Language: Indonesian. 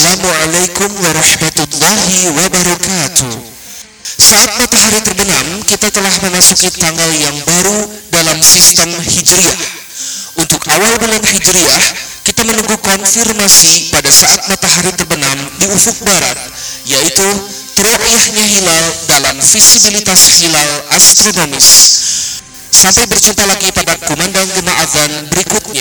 Assalamualaikum warahmatullahi wabarakatuh. Saat matahari terbenam, kita telah memasuki tanggal yang baru dalam sistem Hijriah. Untuk awal bulan Hijriah, kita menunggu konfirmasi pada saat matahari terbenam di ufuk barat, yaitu teru'yahnya hilal dalam visibilitas hilal astronomis. Sampai berjumpa lagi pada kumandang gema azan berikutnya.